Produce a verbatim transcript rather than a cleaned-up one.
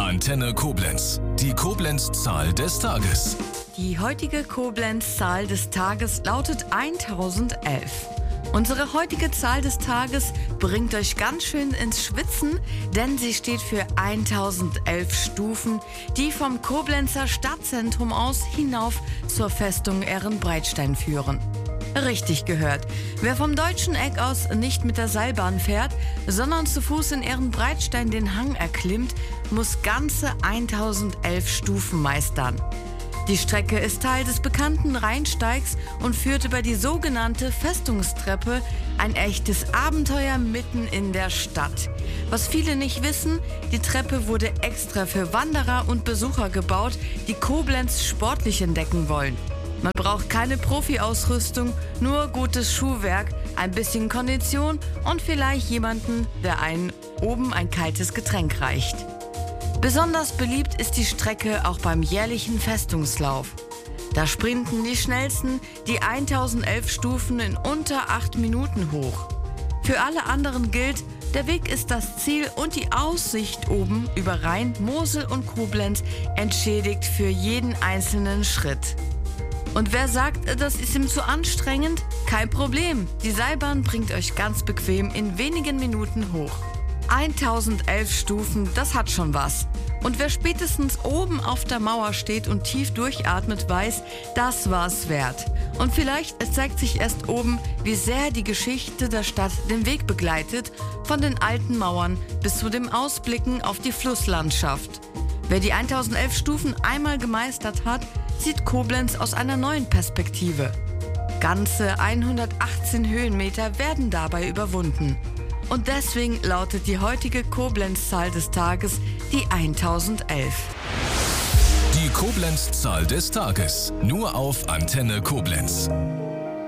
Antenne Koblenz. Die Koblenz-Zahl des Tages. Die heutige Koblenz-Zahl des Tages lautet tausendelf. Unsere heutige Zahl des Tages bringt euch ganz schön ins Schwitzen, denn sie steht für tausendelf Stufen, die vom Koblenzer Stadtzentrum aus hinauf zur Festung Ehrenbreitstein führen. Richtig gehört. Wer vom deutschen Eck aus nicht mit der Seilbahn fährt, sondern zu Fuß in Ehrenbreitstein den Hang erklimmt, muss ganze tausendelf Stufen meistern. Die Strecke ist Teil des bekannten Rheinsteigs und führt über die sogenannte Festungstreppe, ein echtes Abenteuer mitten in der Stadt. Was viele nicht wissen, die Treppe wurde extra für Wanderer und Besucher gebaut, die Koblenz sportlich entdecken wollen. Man braucht keine Profi-Ausrüstung, nur gutes Schuhwerk, ein bisschen Kondition und vielleicht jemanden, der einen oben ein kaltes Getränk reicht. Besonders beliebt ist die Strecke auch beim jährlichen Festungslauf. Da sprinten die Schnellsten die tausendelf Stufen in unter acht Minuten hoch. Für alle anderen gilt, der Weg ist das Ziel und die Aussicht oben über Rhein, Mosel und Koblenz entschädigt für jeden einzelnen Schritt. Und wer sagt, das ist ihm zu anstrengend? Kein Problem, die Seilbahn bringt euch ganz bequem in wenigen Minuten hoch. tausendelf Stufen, das hat schon was. Und wer spätestens oben auf der Mauer steht und tief durchatmet, weiß, das war's wert. Und vielleicht zeigt sich erst oben, wie sehr die Geschichte der Stadt den Weg begleitet, von den alten Mauern bis zu dem Ausblicken auf die Flusslandschaft. Wer die tausendelf Stufen einmal gemeistert hat, sieht Koblenz aus einer neuen Perspektive. Ganze hundertachtzehn Höhenmeter werden dabei überwunden. Und deswegen lautet die heutige Koblenz-Zahl des Tages die tausendelf. Die Koblenz-Zahl des Tages. Nur auf Antenne Koblenz.